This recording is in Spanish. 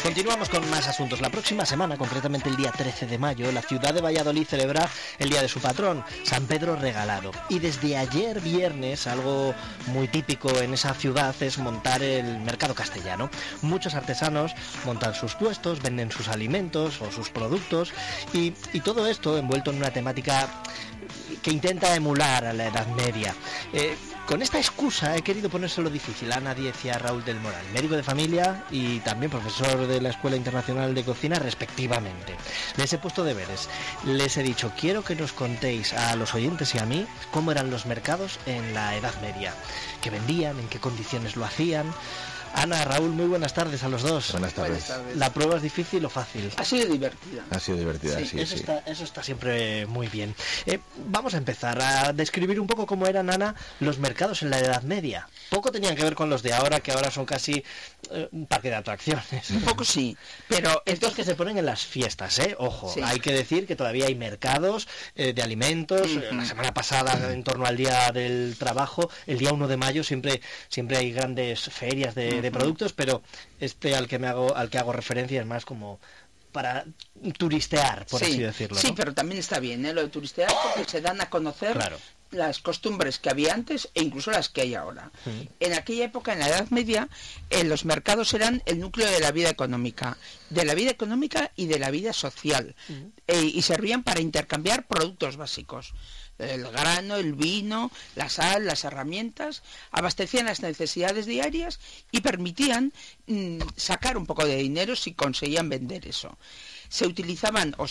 Continuamos con más asuntos. La próxima semana, concretamente el día 13 de mayo, la ciudad de Valladolid celebra el día de su patrón, San Pedro Regalado. Y desde ayer viernes, algo muy típico en esa ciudad es montar el mercado castellano. Muchos artesanos montan sus puestos, venden sus alimentos o sus productos y todo esto envuelto en una temática que intenta emular a la Edad Media. Con esta excusa he querido ponérselo difícil a Ana Díez y a Raúl del Moral, médico de familia y también profesor de la Escuela Internacional de Cocina respectivamente. Les he puesto deberes, les he dicho, quiero que nos contéis a los oyentes y a mí cómo eran los mercados en la Edad Media, qué vendían, en qué condiciones lo hacían. Ana, Raúl, muy buenas tardes a los dos. Buenas tardes. ¿La prueba es difícil o fácil? Ha sido divertida. Ha sido divertida, sí. Eso está siempre muy bien. Vamos a empezar a describir un poco cómo eran, Ana, los mercados en la Edad Media. Poco tenían que ver con los de ahora, que ahora son casi un parque de atracciones. Un poco sí, pero estos que se ponen en las fiestas, ojo, sí. Hay que decir que todavía hay mercados de alimentos. La semana pasada, en torno al Día del Trabajo, el día 1 de mayo, siempre hay grandes ferias de productos, pero al que hago referencia es más como para turistear, por así decirlo, ¿no? Sí, pero también está bien, lo de turistear, porque se dan a conocer las costumbres que había antes e incluso las que hay ahora. En aquella época, en la Edad Media, los mercados eran el núcleo de la vida económica y de la vida social, y servían para intercambiar productos básicos. El grano, el vino, la sal, las herramientas, abastecían las necesidades diarias y permitían sacar un poco de dinero si conseguían vender eso. Se utilizaban